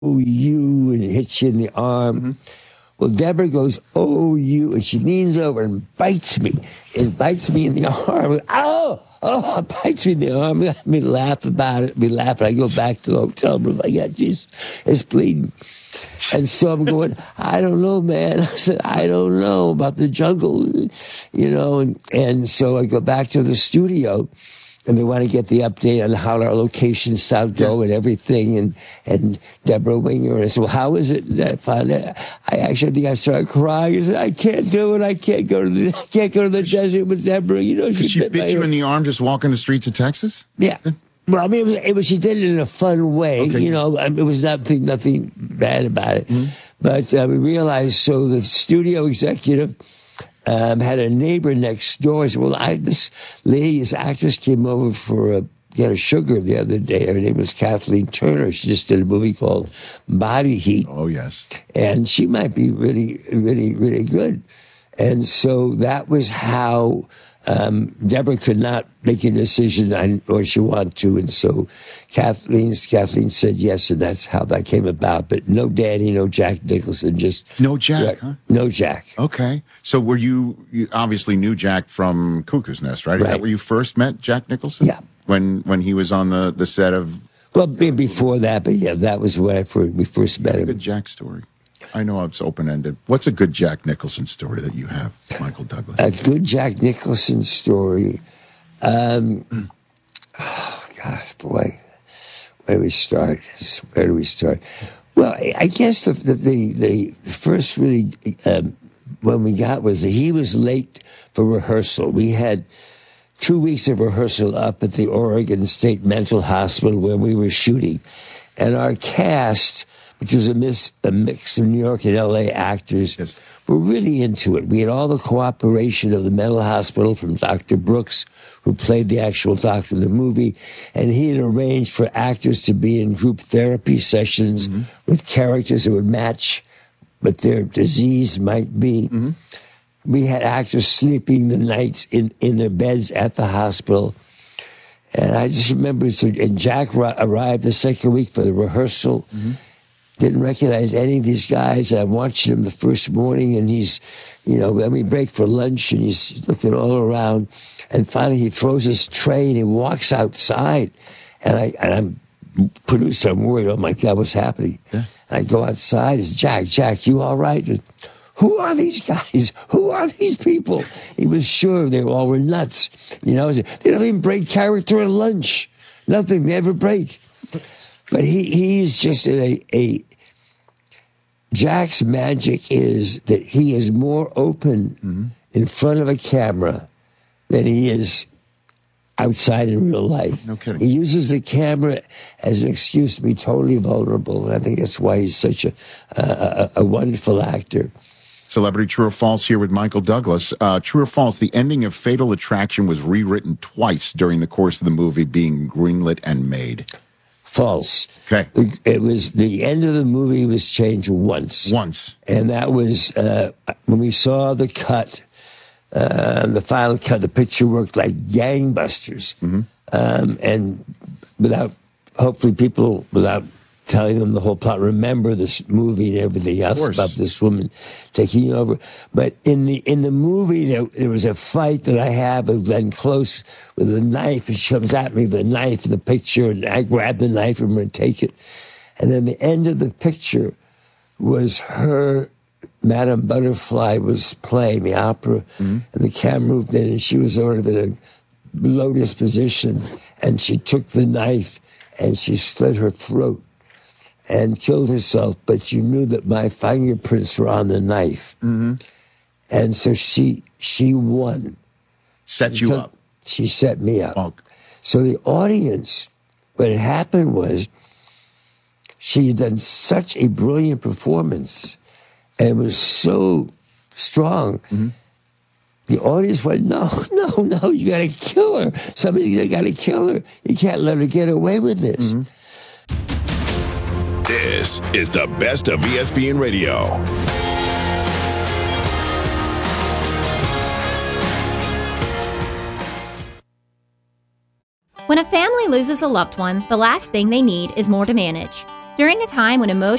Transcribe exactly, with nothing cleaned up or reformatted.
oh, you, and hits you in the arm. Mm-hmm. Well, Deborah goes, oh, you, and she leans over and bites me, and bites me in the arm. Oh, oh, bites me in the arm. We laugh about it. We laugh, and I go back to the hotel room. I got, jeez, it's bleeding. And so I'm going, I don't know, man. I said, I don't know about the jungle, you know. And, and so I go back to the studio, and they want to get the update on how our locations sound go and everything. And, and Deborah Winger, and I said, well, how is it that I found it? I actually think I started crying. I said, I can't do it. I can't go to the, I can't go to the desert with Deborah. You know, she, she bit, bit you in the arm just walking the streets of Texas? Yeah. Well, I mean, it was, it was, she did it in a fun way, okay. you know. It was nothing, nothing bad about it. Mm-hmm. But uh, we realized, so the studio executive um, had a neighbor next door. He said, well, I, this lady, this actress came over for a, get a sugar the other day. Her name was Kathleen Turner. She just did a movie called Body Heat. Oh, yes. And she might be really, really, really good. And so that was how... Um, Deborah could not make a decision on or she wanted to, and so Kathleen Kathleen said yes, and that's how that came about. But no Danny, no Jack Nicholson, just no Jack, huh? No Jack. Okay, so were you, you obviously knew Jack from Cuckoo's Nest, right? Is right. that where you first met Jack Nicholson? Yeah, when when he was on the, the set of. Well, before that, but yeah, that was where I first, we first met him. Good Jack story. I know it's open-ended. What's a good Jack Nicholson story that you have, Michael Douglas? A good Jack Nicholson story. Um, oh, gosh, boy. Where do we start? Where do we start? Well, I guess the the, the, the first really um, one we got was that he was late for rehearsal. We had two weeks of rehearsal up at the Oregon State Mental Hospital where we were shooting. And our cast... which was a, mis- a mix of New York and L A actors, yes. were really into it. We had all the cooperation of the mental hospital from Doctor Brooks, who played the actual doctor in the movie, and he had arranged for actors to be in group therapy sessions mm-hmm. with characters that would match what their disease might be. Mm-hmm. We had actors sleeping the nights in, in their beds at the hospital. And I just remember, so, and Jack ra- arrived the second week for the rehearsal. Mm-hmm. Didn't recognize any of these guys. I watched him the first morning, and he's, you know, then we break for lunch, and he's looking all around. And finally, he throws his tray, and he walks outside. And, I, and I'm, producer, I'm worried, oh, my God, what's happening? Yeah. And I go outside, it's Jack, Jack, you all right? And, who are these guys? Who are these people? He was sure they all were nuts. You know, they don't even break character at lunch. Nothing, they never break. But he, he's just a, a, Jack's magic is that he is more open mm-hmm. in front of a camera than he is outside in real life. No kidding. He uses the camera as an excuse to be totally vulnerable. And I think that's why he's such a, a, a wonderful actor. Celebrity True or False here with Michael Douglas. Uh, true or false, the ending of Fatal Attraction was rewritten twice during the course of the movie being greenlit and made. False. Okay. It was, the end of the movie was changed once. Once. And that was, uh, when we saw the cut, uh, the final cut, the picture worked like gangbusters. Mm-hmm. Um, and without, hopefully people, without telling them the whole plot, remember this movie and everything else about this woman taking over. But in the in the movie, there, there was a fight that I have with Glenn Close with a knife, and she comes at me with a knife in the picture, and I grab the knife and I'm going to take it. And then the end of the picture was her, Madame Butterfly was playing the opera, mm-hmm. and the camera moved in, and she was sort of in a lotus position, and she took the knife and she slit her throat and killed herself, but you knew that my fingerprints were on the knife. Mm-hmm. And so she she won. Set you so up. She set me up. Oh. So the audience, what had happened was she had done such a brilliant performance and it was so strong. Mm-hmm. The audience went, no, no, no, you got to kill her. Somebody's got to kill her. You can't let her get away with this. Mm-hmm. This is the best of E S P N Radio. When a family loses a loved one, the last thing they need is more to manage. During a time when emotions